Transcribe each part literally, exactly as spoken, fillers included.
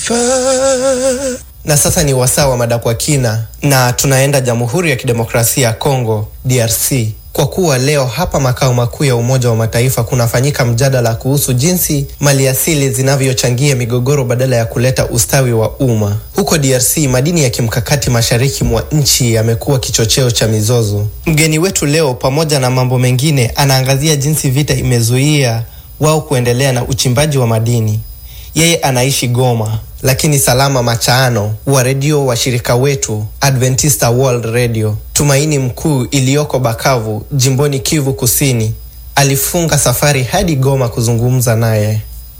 taifa. Na sasa ni wasaa wa mada kwa kina, na tunaenda Jamhuri ya Kidemokrasia ya Kongo D R C. Kwa kuwa leo hapa makao makuu ya Umoja wa Mataifa kunafanyika mjadala kuhusu jinsi maliasili zinavyochangia migogoro badala ya kuleta ustawi wa umma. Huko D R C, madini ya kimkakati mashariki mwa nchi yamekuwa kichocheo cha mizozo. Mgeni wetu leo, pamoja na mambo mengine, anaangazia jinsi vita imezuia wao kuendelea na uchimbaji wa madini. Yeye anaishi Goma, lakini Salama Machaano wa redio wa shirika wetu Adventista World Radio Tumaini Mkuu iliyoko Bakavu, jimboni Kivu Kusini, alifunga safari hadi Goma kuzungumza naye.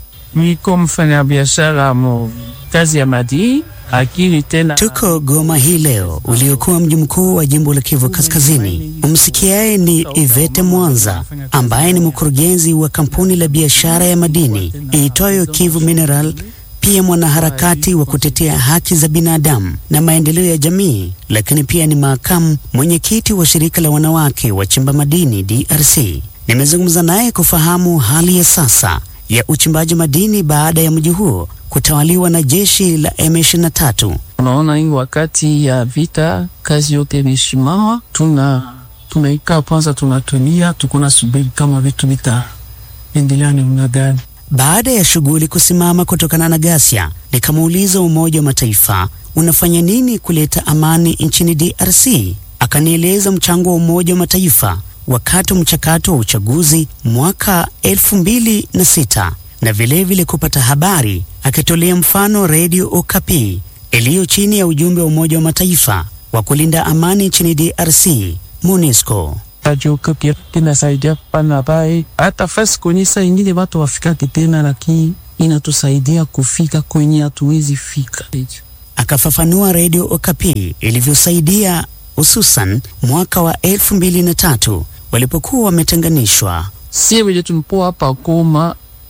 Niko mfanya biashara mo kazi ya madini. Akili tena tuko Goma hii leo, uliokuwa mji mkuu wa jimbo la Kivu Kaskazini. Umsikiaye ni Ivete Mwanza, ambaye ni mkurugenzi wa kampuni la biashara ya madini iitwayo Kivu Mineral, pia mwanaharakati wa kutetea haki za binadamu na maendeleo ya jamii, lakini pia ni makamu mwenyekiti wa shirika la wanawake wachimba madini D R C. Nimezungumza naye kufahamu hali ya sasa ya uchimbaji madini baada ya mji huo kutawaliwa na jeshi la M ishirini na tatu. Unaona, hii wakati ya vita kazi yote imeshimama. Tuna tunaikaa kwanza, tunatulia, tukuna subiri kama vitu vita endelea ni mnagani. Baada ya shughuli kusimama kutokana na ghasia, nikamuuliza Umoja wa Mataifa unafanya nini kuleta amani nchini D R C. Akanieleza mchango wa Umoja wa Mataifa wakati wa mchakato wa uchaguzi mwaka elfu mbili na sita, na vile vile kupata habari, akitolea mfano Radio Okapi iliyo chini ya ujumbe wa Umoja wa Mataifa wa kulinda amani nchini D R C, MONUSCO. Radio Okapi inasaidia pana bai hata fasi kwenye saa ingine watu wafika tena, lakini inatusaidia kufika kwenye hatuwezi fika. Akafafanua Radio Okapi ilivyosaidia hususan mwaka wa elfu mbili na tatu walipokuwa wametenganishwa. Sisi wale tulipo hapa Goma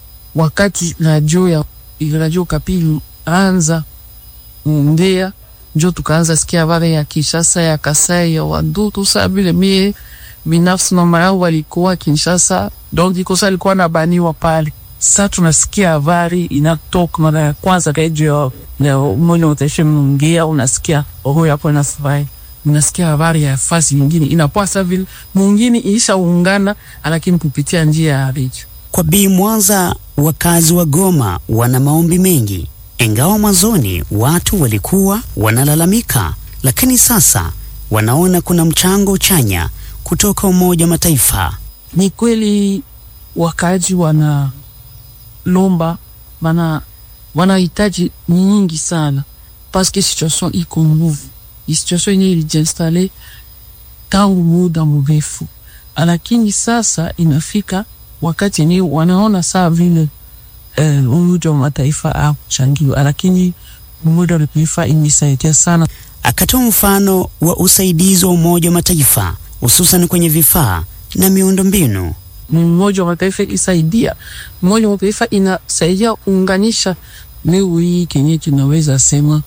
wakati radio ya Radio Okapi anza ndea njo tukaanza sikia habari ya Kinshasa, ya Kasai, ya Wadutu. Sasa vile mie binafsi mama yao walikuwa Kinshasa, donc iko sasa alikuwa na baniwa pale. Sasa tunasikia habari inatoka mara ya kwanza radio na Umoja wa Mataifa mngia, unasikia oho hapo na safari, unasikia habari ya fasi nyingine inapasa vile mwingine isha ungana, lakini kupitia njia ya radio. Kwa Bi Mwanza, wakazi wa Goma wana maombi mengi. Ingawa mwanzoni watu walikuwa wanalalamika, lakini sasa wanaona kuna mchango chanya kutoka Umoja wa Mataifa. Ni kweli wakaji wana lomba, wana wanahitaji nyingi sana, parce que situation iko nguvu. Situation yenye ilijinstale tangu muda mrefu, lakini sasa inafika wakati ni wanaona saa vile eh, Umoja wa Mataifa akuchangiwa, lakini Umoja wa Mataifa inisaidia sana. Akatoa mfano wa usaidizi wa Umoja wa Mataifa hususan kwenye vifaa na miundombinu. Umoja wa Mataifa isaidia, Umoja wa Mataifa inasaidia kuunganisha. Leo hii Kenya tunaweza sema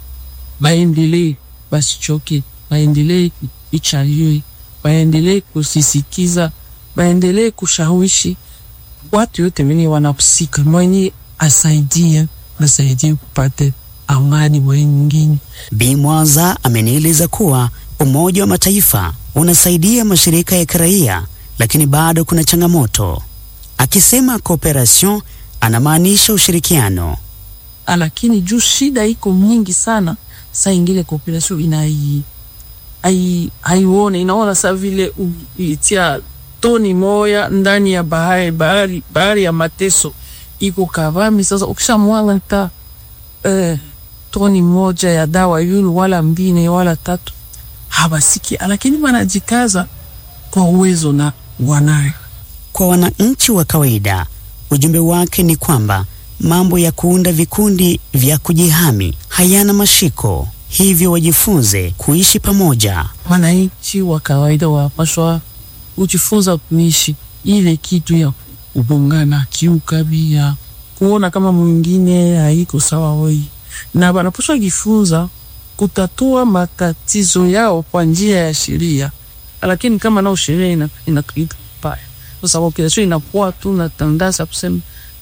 baendelee, basichoke, baendelee ichaliwe, baendelee kusisikiza, baendelee kushawishi watu yote wenye wanapusika, mwenye asaidia, asaidia kupata amani mwingine. Bi Mwanza amenieleza kuwa Umoja wa Mataifa unasaidia mashirika ya kiraia, lakini bado kuna changamoto. Akisema cooperation anamaanisha ushirikiano. Lakini juu shida iko nyingi sana, saa ingine cooperation inai ai haione, inaona saa vile ulitia toni moya ndani ya bahari, bahari, bahari ya mateso iko kavami. Sasa ukishamwala ta eh, toni moja ya dawa yulu wala mbine wala tatu, habasiki, lakini wanajikaza kwa uwezo na wanayo. Kwa wananchi wa kawaida, ujumbe wake ni kwamba mambo ya kuunda vikundi vya kujihami hayana mashiko, hivyo wajifunze kuishi pamoja. Wananchi wa kawaida wapaswa ujifunza kuishi ile kitu ya ubongana kiukabia, kuona kama mwingine haiko sawa hoi, na wanapaswa jifunza kutatua matatizo yao kwa njia ya sheria. Lakini kama nao sheria ina inakuita paya, kwa sababu kila inakuwa tu na tandaza kusema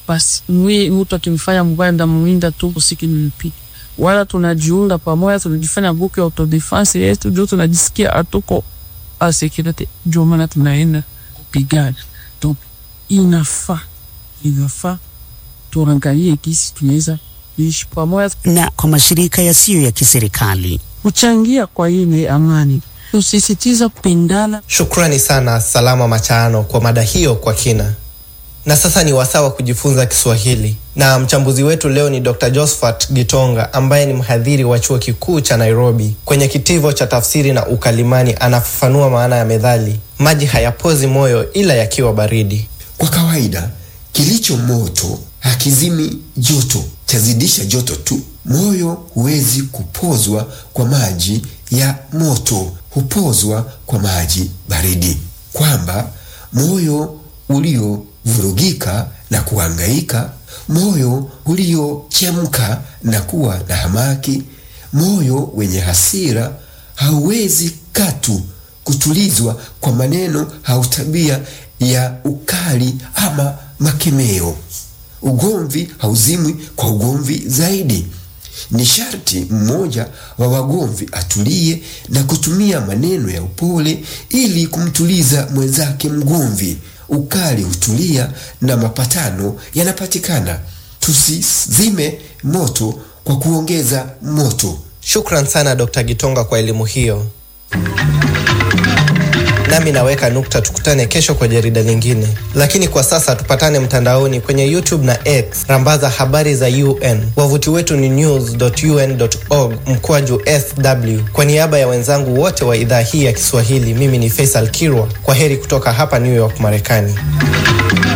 basi mwi mtu akimfanya mbaya ndamuinda tu usiki nimpi. Wala tunajiunda pamoja, tunajifanya buku ya autodefense yetu, ndio tunajisikia hatuko a security, ndio maana tunaenda kupigana. Donc inafaa inafaa tuangalie kisi tunaweza kuishi pamoja na kwa mashirika yasiyo ya kiserikali kuchangia kwa ile amani. Tusisitiza kupendana. Shukrani sana Salama Machaano kwa mada hiyo kwa kina. Na sasa ni wasaa wa kujifunza Kiswahili. Na mchambuzi wetu leo ni Doctor Josephat Gitonga ambaye ni mhadhiri wa Chuo Kikuu cha Nairobi. Kwenye kitivo cha tafsiri na ukalimani anafafanua maana ya methali, maji hayapozi moyo ila yakiwa baridi. Kwa kawaida, kilicho moto hakizimi joto, chazidisha joto tu. Moyo huwezi kupozwa kwa maji ya moto, hupozwa kwa maji baridi. Kwamba moyo uliovurugika na kuhangaika, moyo uliochemka na kuwa na hamaki, moyo wenye hasira hauwezi katu kutulizwa kwa maneno au tabia ya ukali ama makemeo. Ugomvi hauzimwi kwa ugomvi zaidi. Ni sharti mmoja wa wagomvi atulie na kutumia maneno ya upole ili kumtuliza mwenzake mgomvi. Ukali hutulia na mapatano yanapatikana. Tusizime moto kwa kuongeza moto. Shukran sana Doctor Gitonga kwa elimu hiyo. Nami naweka nukta, tukutane kesho kwa jarida lingine. Lakini kwa sasa tupatane mtandaoni kwenye YouTube na X, rambaza habari za U N. Wavuti wetu ni news dot u n dot org mkwaju S W. Kwa niaba ya wenzangu wote wa idhaa hii ya Kiswahili, mimi ni Faisal Kirwa. Kwa heri kutoka hapa New York, Marekani.